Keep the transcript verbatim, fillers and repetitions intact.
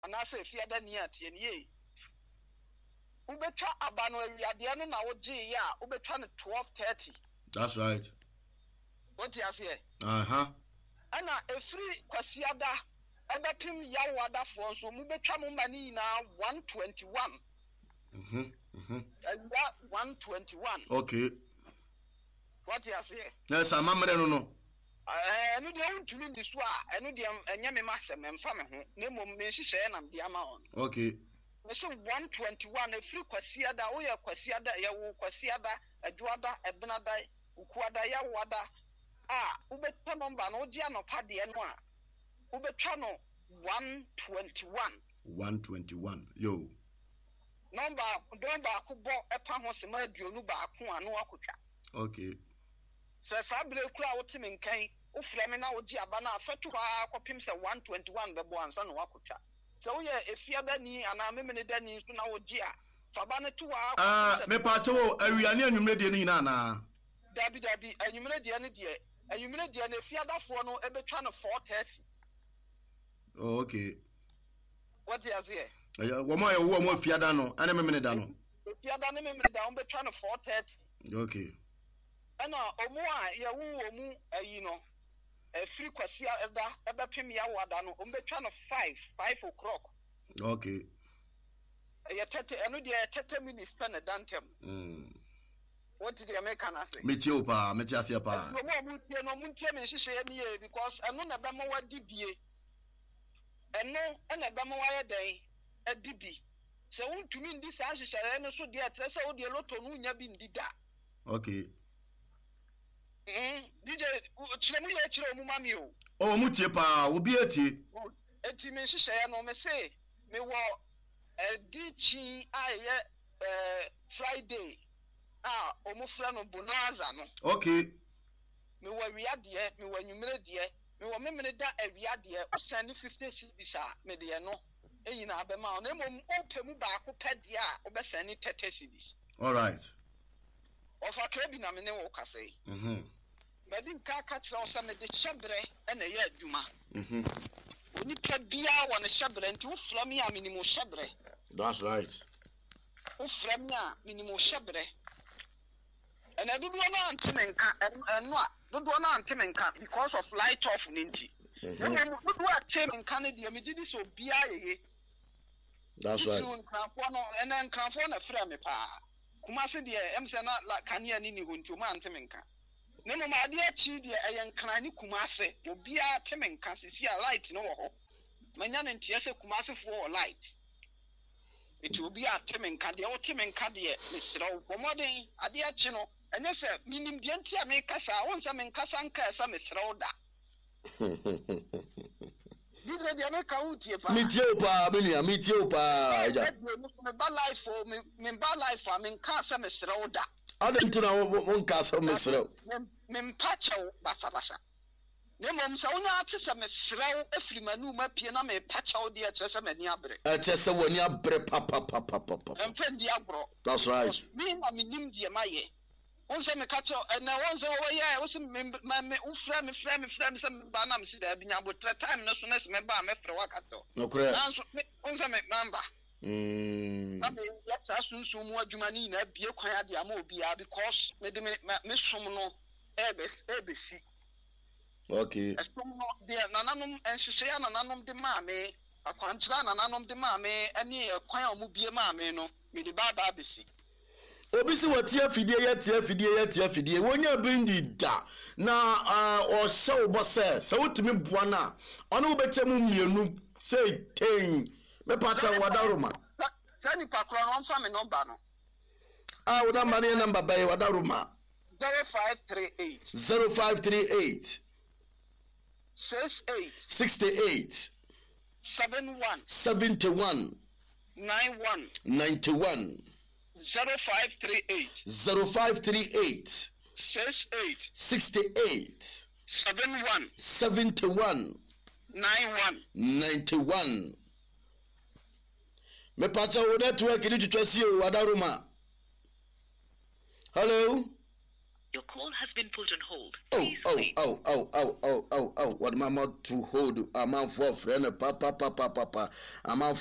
anase fiada ni atie ni ubetwa abano awiade no na woje ya ubetwa no twelve thirty. That's right. What you say? Uh-huh. Ana efri kwasiada ebepim yawada for so mu betwa mo mani na one twenty-one. Mhm. Mhm. And that one twenty-one. Okay. What you say? Yes, I'm amre no no. Eh enu de untumi ndi so a enu de enye me masem memfa me ho na mom me hihye na me ama on. Okay. Me so one twenty-one efri kwasiada wo ye kwasiada ye wo kwasiada adwada ebenada ukuada ya wada ah ubetwa number no ogia no pade no a ubetwa no one twenty-one. one twenty-one. Yo. Number number akubo epa ho se ma aduonu ba ako anu akotwa. Okay. So sabre kura wotime nkan wo frame na ogi aba na afatu ha kopim se one twenty-one bebo ansa no akotwa. So wo ye efiada ni ana memene dani so na ogi a faba ne to wa ah me pa cho awiane anwumre de ni na na dabi dabi anwumre de ne de anwumre de na efiada fo no ebetwa no four thirty. Oh, okay. What you say? Wo mo ye wo mo afiada no ane memene da no. Efiada ne memene da on betwa no four thirty. Okay. Ana omu a ye wu omu ayi no e free kwasi eda ebepem ya wada no on betwa no five o'clock. Okay. Ye thirty eno de thirty minutes pen dantem. Mm. What did you make an say? Me tie pa, me tie ase pa. No mo mu tie no mu tie me hihye me ye because eno na be mo wadi bie. Eno ena be mo wa ye den adibi. Se wontumi ndi sa hihye no so de etre se wo de loto no nya bi ndi da. Okay. Eh, D J, chile mu ye chile mu mami o. Oh, mu tie pa, obi etie. Eti me hihye ya no me say, me wo eh di chi aye eh Friday. Ah, omo fra no bonanza no. Okay. Me wo wiade, me wo nwumre de, me wo memene da awiade, o send fifty cedis a me de no. Eyina abema o na mom opemu ba ko pede a obesani thirty cedis. All right. Ofa krebi na me ne wo kase. Mhm. Medi nka ka kira o sa me de hyebre na ye adwuma. Mhm. Oni pa bia wo ne hyebre nti wo fra me a minimo hyebre. That's right. Wo fra me a minimo hyebre. Ena dudu na antimenka eno a dudu na antimenka because of light off ninti. Mhm. Dudu a temenka ne de me gidi so bia yeye. That's right. Nkrafo no ena nkrafo na fra me pa. Kumase de em se na kania ni ni hontu ma antemenka. Ne mo ma de achi de eyen kran ni kumase obi a temenka sisi a light no wo ho. Manya ne ntie se kumase fo light. It will be a temenka de o temenka de me srawo. Bomoden ade achi no enye se minim de ntia me kasa won se me kasa nka sa me srawo da. Dile de me ka utie pa. Me tie pa, me nia, me tie pa. Eja. Me ba life o me me ba life a me nka sa me srawo da. Adentina won ka sa me srawo. Me mpacho basa basa. Ne mom sa wonya ate sa me srawo afiri manu ma pie na me pacho de a kyerese me ni abre. E kyerese woni abre pa pa pa pa pa. Emfe ndi agro. That's right. Me na me nim de maye. Onse me kacho na wonse wo ye wo me me ufra me fra me fra me se ba na me si da binya bo time no so na se me ba me fra wakato. No kure. Nanso onse me mamba. Mm. Na me yes asunsun mu adwuma ni na bie kwan ade ama obi a because me de me me som no ebe ebe si. Okay. Esom no de nananom enhyehyɛ ya nananom de ma me akwankyera nananom de ma me ane kwan a mu bie ma me no me de ba ba besi. Obi si watia fidie ya tia fidie ya tia fidie wonya bindi da na o hye wo se se wotumi boa na ono wo beche mu mienu say ten me pacha wadaruma Sani pakro no mfa me number no ah wo number ne number bay wadaruma zero five three eight zero five three eight six eight sixty-eight seventy-one seventy-one ninety-one ninety-one zero five three eight zero five three eight six eight sixty-eight seventy-one seventy-one ninety-one ninety-one me pacha wo network ni twetwasi o wadaruma. Hello. Your call has been put on hold. Oh, Please oh, wait. oh, oh, oh, oh, oh, oh, what mama to hold a man for friend, papa, papa, papa, a man